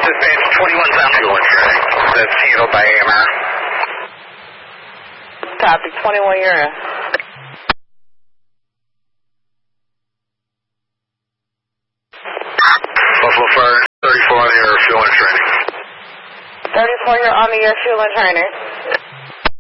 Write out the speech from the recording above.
Dispatch 21 sound fuel and training. That's handled by AMR. Copy, 21 you're in. Buffalo Fire, 34 on the air, fuel and training. 34 you're on the air, fuel and training.